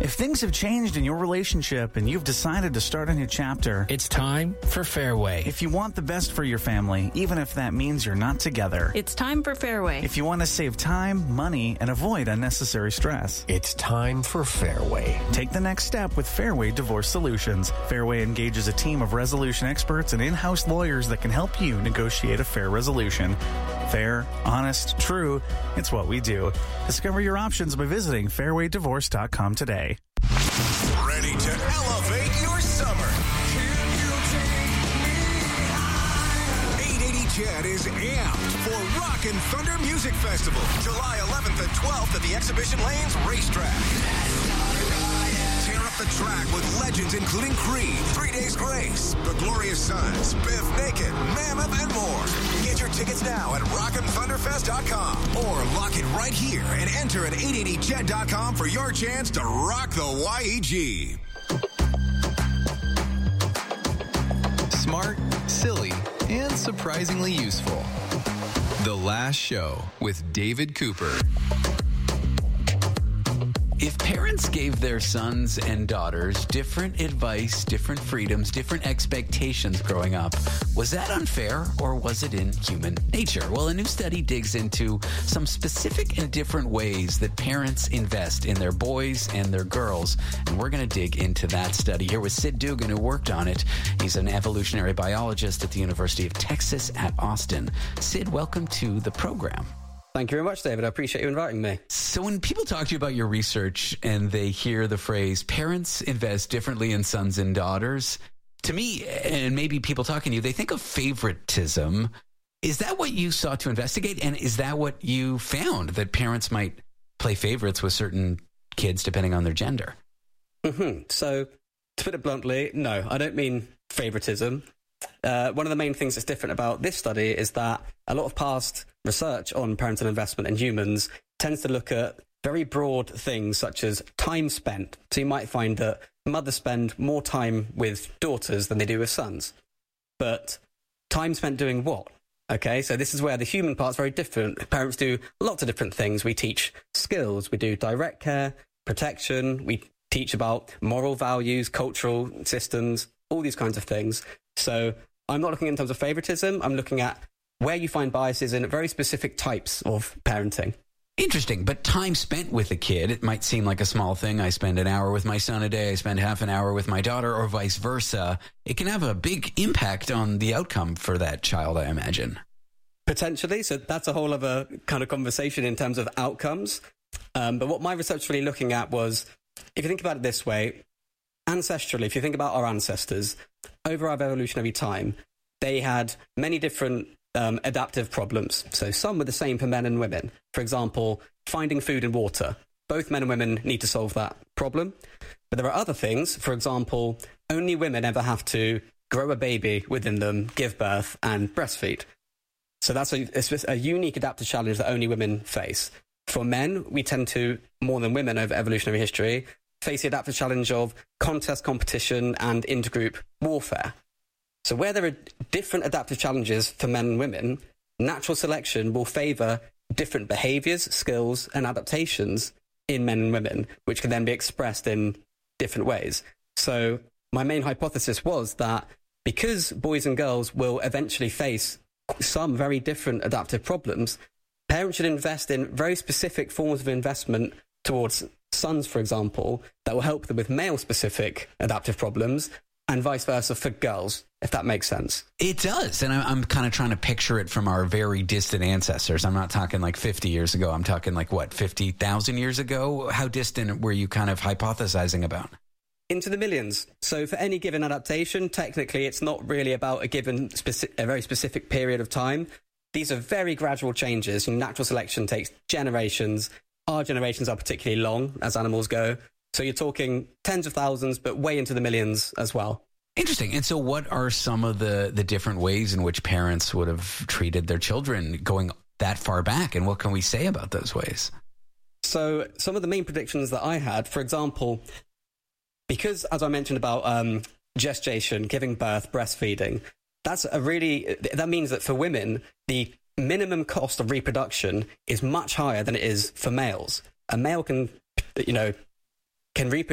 If things have changed in your relationship and you've decided to start a new chapter, it's time for Fairway. If you want the best for your family, even if that means you're not together, it's time for Fairway. If you want to save time, money, and avoid unnecessary stress, it's time for Fairway. Take the next step with Fairway Divorce Solutions. Fairway engages a team of resolution experts and in-house lawyers that can help you negotiate a fair resolution. Fair, honest, true, it's what we do. Discover your options by visiting fairwaydivorce.com today. Ready to elevate your summer. Can you take me high? 880 Chat is amped for Rock and Thunder Music Festival, July 11th and 12th at the Exhibition Lanes Racetrack. Tear up the track with legends including Creed, 3 Days Grace, The Glorious Sons, Biff Naked, Mammoth, and more. Get your tickets now at rockandthunderfest.com or lock it right here and enter at 880chat.com for your chance to rock the YEG. Smart, silly, and surprisingly useful. The Last Show with David Cooper. If parents gave their sons and daughters different advice, different freedoms, different expectations growing up, was that unfair or was it in human nature? Well, a new study digs into some specific and different ways that parents invest in their boys and their girls, and we're going to dig into that study here with Sid Dugan, who worked on it. He's an evolutionary biologist at the University of Texas at Austin. Sid, welcome to the program. Thank you very much, David. I appreciate you inviting me. So when people talk to you about your research and they hear the phrase, parents invest differently in sons and daughters, to me, and maybe people talking to you, they think of favoritism. Is that what you sought to investigate? And is that what you found, that parents might play favorites with certain kids depending on their gender? So, to put it bluntly, no, I don't mean favoritism. One of the main things that's different about this study is that a lot of past research on parental investment in humans tends to look at very broad things such as time spent. So you might find that mothers spend more time with daughters than they do with sons. But time spent doing what? Okay, so this is where the human part's very different. Parents do lots of different things. We teach skills. We do direct care, protection. We teach about moral values, cultural systems, all these kinds of things. So I'm not looking in terms of favoritism. I'm looking at where you find biases in very specific types of parenting. Interesting. But time spent with a kid, it might seem like a small thing. I spend an hour with my son a day. I spend half an hour with my daughter, or vice versa. It can have a big impact on the outcome for that child, I imagine. Potentially. So that's a whole other kind of conversation in terms of outcomes. But what my research was really looking at was, if you think about it this way, ancestrally, if you think about our ancestors, over our evolutionary time, they had many different adaptive problems. So some were the same for men and women. For example, finding food and water. Both men and women need to solve that problem. But there are other things. For example, only women ever have to grow a baby within them, give birth, and breastfeed. So that's a unique adaptive challenge that only women face. For men, we tend to, more than women over evolutionary history, face the adaptive challenge of contest competition and intergroup warfare. So where there are different adaptive challenges for men and women, natural selection will favour different behaviours, skills and adaptations in men and women, which can then be expressed in different ways. So my main hypothesis was that because boys and girls will eventually face some very different adaptive problems, parents should invest in very specific forms of investment towards sons, for example, that will help them with male-specific adaptive problems, and vice versa for girls, if that makes sense. It does. And I'm kind of trying to picture it from our very distant ancestors. I'm not talking like 50 years ago. I'm talking like, 50,000 years ago? How distant were you kind of hypothesizing about? Into the millions. So for any given adaptation, technically, it's not really about a very specific period of time. These are very gradual changes. Natural selection takes generations. Our generations are particularly long as animals go. So you're talking tens of thousands, but way into the millions as well. Interesting. And so what are some of the different ways in which parents would have treated their children going that far back? And what can we say about those ways? So some of the main predictions that I had, for example, because as I mentioned about gestation, giving birth, breastfeeding, that means that for women, the minimum cost of reproduction is much higher than it is for males. A male can reproduce